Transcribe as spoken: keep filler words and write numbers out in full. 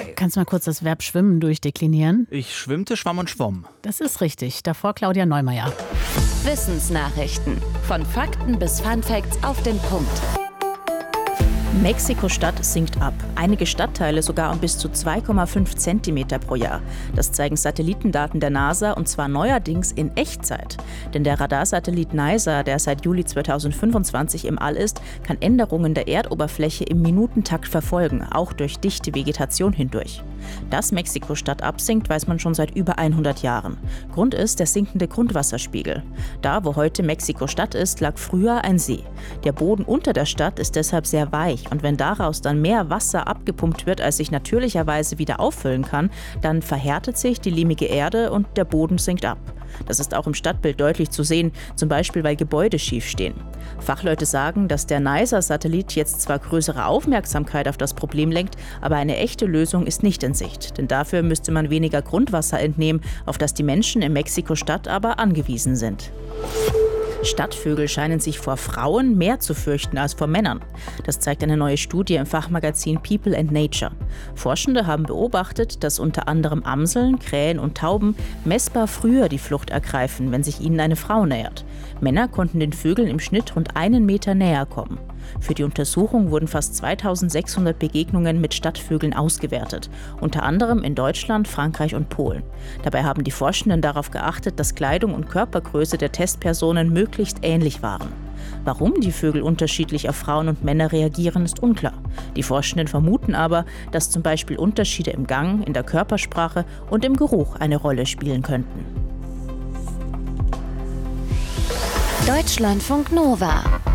zwei. Kannst du mal kurz das Verb schwimmen durchdeklinieren? Ich schwimmte, schwamm und schwamm. Das ist richtig. Davor Claudia Neumeier. Wissensnachrichten. Von Fakten bis Funfacts auf den Punkt. Mexiko-Stadt sinkt ab. Einige Stadtteile sogar um bis zu zwei Komma fünf Zentimeter pro Jahr. Das zeigen Satellitendaten der NASA und zwar neuerdings in Echtzeit. Denn der Radarsatellit NISA, der seit Juli zweitausendfünfundzwanzig im All ist, kann Änderungen der Erdoberfläche im Minutentakt verfolgen, auch durch dichte Vegetation hindurch. Dass Mexiko-Stadt absinkt, weiß man schon seit über hundert Jahren. Grund ist der sinkende Grundwasserspiegel. Da, wo heute Mexiko-Stadt ist, lag früher ein See. Der Boden unter der Stadt ist deshalb sehr weich. Und wenn daraus dann mehr Wasser abgepumpt wird, als sich natürlicherweise wieder auffüllen kann, dann verhärtet sich die lehmige Erde und der Boden sinkt ab. Das ist auch im Stadtbild deutlich zu sehen, zum Beispiel weil Gebäude schief stehen. Fachleute sagen, dass der NISA-Satellit jetzt zwar größere Aufmerksamkeit auf das Problem lenkt, aber eine echte Lösung ist nicht in Sicht. Denn dafür müsste man weniger Grundwasser entnehmen, auf das die Menschen in Mexiko-Stadt aber angewiesen sind. Stadtvögel scheinen sich vor Frauen mehr zu fürchten als vor Männern. Das zeigt eine neue Studie im Fachmagazin People and Nature. Forschende haben beobachtet, dass unter anderem Amseln, Krähen und Tauben messbar früher die Flucht ergreifen, wenn sich ihnen eine Frau nähert. Männer konnten den Vögeln im Schnitt rund einen Meter näher kommen. Für die Untersuchung wurden fast zweitausendsechshundert Begegnungen mit Stadtvögeln ausgewertet, unter anderem in Deutschland, Frankreich und Polen. Dabei haben die Forschenden darauf geachtet, dass Kleidung und Körpergröße der Testpersonen möglichst ähnlich waren. Warum die Vögel unterschiedlich auf Frauen und Männer reagieren, ist unklar. Die Forschenden vermuten aber, dass zum Beispiel Unterschiede im Gang, in der Körpersprache und im Geruch eine Rolle spielen könnten. Deutschlandfunk Nova